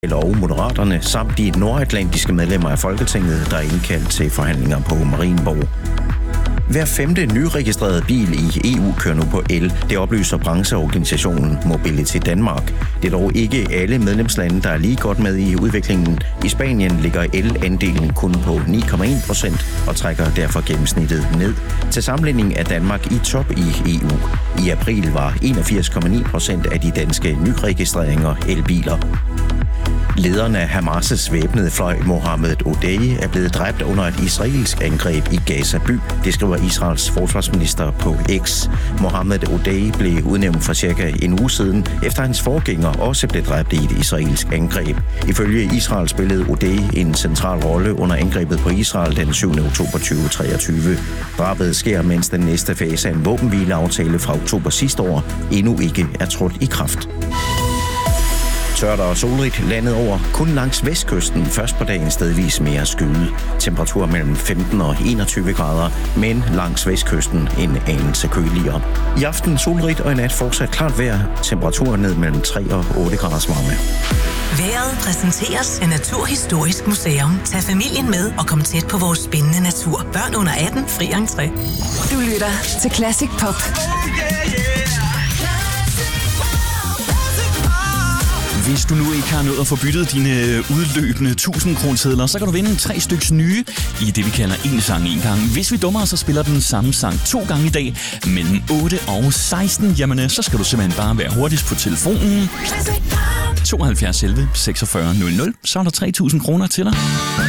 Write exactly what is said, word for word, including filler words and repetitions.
og Moderaterne samt de nordatlantiske medlemmer af Folketinget, der er indkaldt til forhandlinger på Marienborg. Hver femte nyregistrerede bil i E U kører nu på el. Det oplyser brancheorganisationen Mobility Danmark. Det er dog ikke alle medlemslande, der er lige godt med i udviklingen. I Spanien ligger el-andelen kun på ni komma en procent og trækker derfor gennemsnittet ned. Til sammenligning er Danmark i top i E U. I april var enogfirs komma ni procent af de danske nyregistreringer elbiler. Lederen af Hamas' væbnede fløj, Mohammed Odeh, er blevet dræbt under et israelsk angreb i Gaza by. Det skriver Israels forsvarsminister på X. Mohammed Odeh blev udnævnt for cirka en uge siden, efter hans forgænger også blev dræbt i et israelsk angreb. Ifølge Israel spillede Odeh en central rolle under angrebet på Israel den syvende oktober to tusind og treogtyve. Drabet sker, mens den næste fase af en våbenhvileaftale fra oktober sidste år endnu ikke er trådt i kraft. Tørt og solrigt landet over, kun langs vestkysten først på dagen stedvis mere skyde. Temperatur mellem femten og enogtyve grader, men langs vestkysten en anelse køligere. I aften solrigt og i nat fortsat klart vejr. Temperaturen ned mellem tre og otte graders varme. Vejret præsenteres af Naturhistorisk Museum. Tag familien med og kom tæt på vores spændende natur. Børn under atten, fri entré. Du lytter til Classic Pop. Hvis du nu ikke har nået at få byttet dine udløbende tusind kronesedler, så kan du vinde tre styks nye i det, vi kalder en sang en gang. Hvis vi dummer, så spiller den samme sang to gange i dag mellem otte og seksten. Jamen, så skal du simpelthen bare være hurtigst på telefonen. tooghalvfjerds elleve seksogfyrre nul nul, så er der tre tusind kroner til dig.